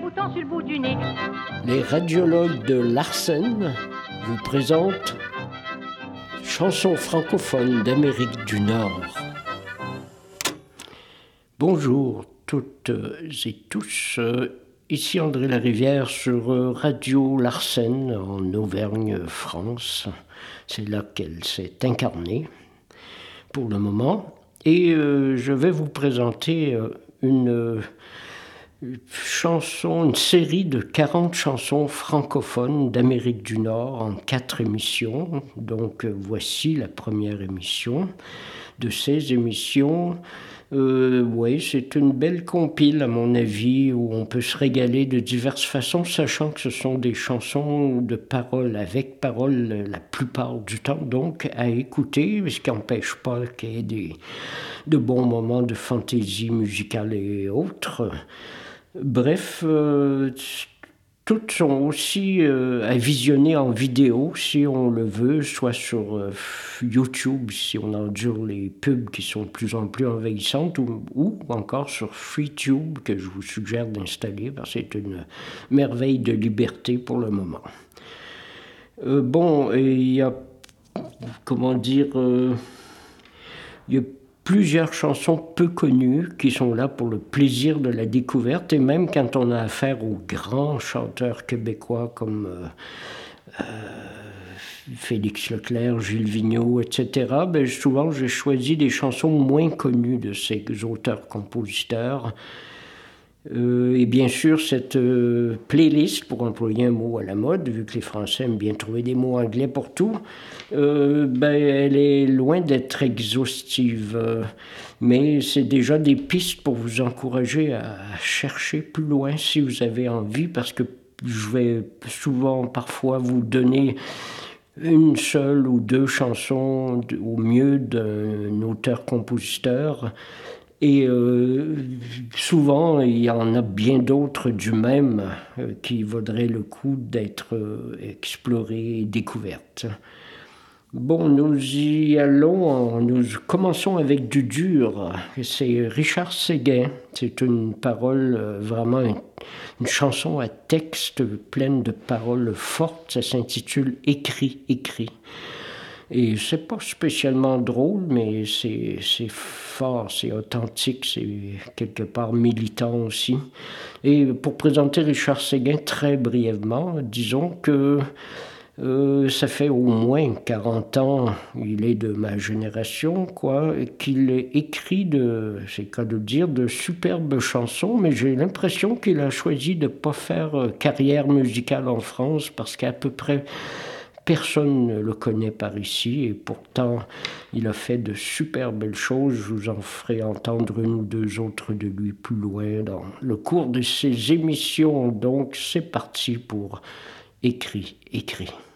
foutant sur le bout du nez. Les radiologues de Larsen vous présentent chansons francophones d'Amérique du Nord. Bonjour toutes et tous, ici André Larivière sur Radio Larsen en Auvergne, France. C'est là qu'elle s'est incarnée pour le moment. Et je vais vous présenter une série de 40 chansons francophones d'Amérique du Nord en 4 émissions. Donc voici la première émission de ces émissions. Oui, c'est une belle compile à mon avis où on peut se régaler de diverses façons, sachant que ce sont des chansons de paroles avec paroles la plupart du temps, donc à écouter, ce qui n'empêche pas qu'il y ait de bons moments de fantaisie musicale et autres. Bref, toutes sont aussi à visionner en vidéo si on le veut, soit sur YouTube si on endure les pubs qui sont de plus en plus envahissantes, ou encore sur FreeTube que je vous suggère d'installer parce que c'est une merveille de liberté pour le moment. Il y a, il y a plusieurs chansons peu connues qui sont là pour le plaisir de la découverte, et même quand on a affaire aux grands chanteurs québécois comme Félix Leclerc, Gilles Vigneault, etc., souvent j'ai choisi des chansons moins connues de ces auteurs-compositeurs. Et bien sûr, cette playlist, pour employer un mot à la mode, vu que les Français aiment bien trouver des mots anglais pour tout, elle est loin d'être exhaustive. Mais c'est déjà des pistes pour vous encourager à chercher plus loin si vous avez envie, parce que je vais souvent, parfois, vous donner une seule ou deux chansons, au mieux, d'un auteur-compositeur. Et souvent, il y en a bien d'autres du même qui vaudraient le coup d'être explorées et découvertes. Bon, nous y allons, nous commençons avec du dur. C'est Richard Séguin. C'est une parole, vraiment une chanson à texte pleine de paroles fortes. Ça s'intitule « Écrit, écrit ». Et c'est pas spécialement drôle, mais c'est fort, c'est authentique, c'est quelque part militant aussi. Et pour présenter Richard Séguin très brièvement, disons que ça fait au moins 40 ans, il est de ma génération, qu'il écrit c'est le cas de dire, de superbes chansons, mais j'ai l'impression qu'il a choisi de ne pas faire carrière musicale en France, parce qu'à peu près personne ne le connaît par ici, et pourtant il a fait de super belles choses. Je vous en ferai entendre une ou deux autres de lui plus loin dans le cours de ces émissions. Donc c'est parti pour Écrit, écrit.